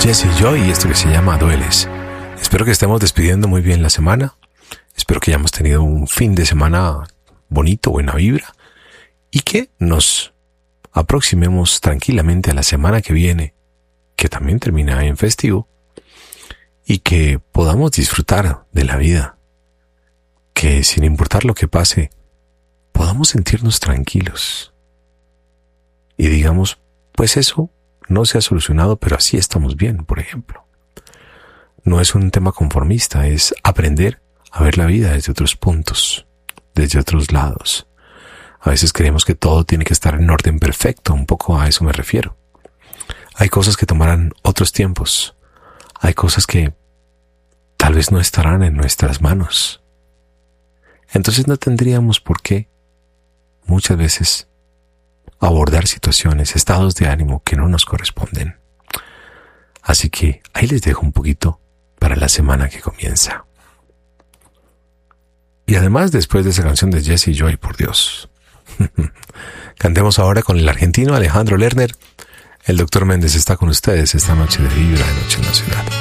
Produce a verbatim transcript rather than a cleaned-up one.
Jesse Joy y esto que se llama Dueles. Espero que estemos despidiendo muy bien la semana. Espero que hayamos tenido un fin de semana bonito, buena vibra, y que nos aproximemos tranquilamente a la semana que viene, que también termina en festivo, y que podamos disfrutar de la vida, que sin importar lo que pase, podamos sentirnos tranquilos y digamos, pues eso no se ha solucionado, pero así estamos bien, por ejemplo. No es un tema conformista, es aprender a ver la vida desde otros puntos, desde otros lados. A veces creemos que todo tiene que estar en orden perfecto, un poco a eso me refiero. Hay cosas que tomarán otros tiempos, hay cosas que tal vez no estarán en nuestras manos. Entonces no tendríamos por qué, muchas veces, abordar situaciones, estados de ánimo que no nos corresponden. Así que ahí les dejo un poquito para la semana que comienza. Y además, después de esa canción de Jesse Joy, por Dios. Cantemos ahora con el argentino Alejandro Lerner. El doctor Méndez está con ustedes esta noche de Vibra de Noche en la Ciudad.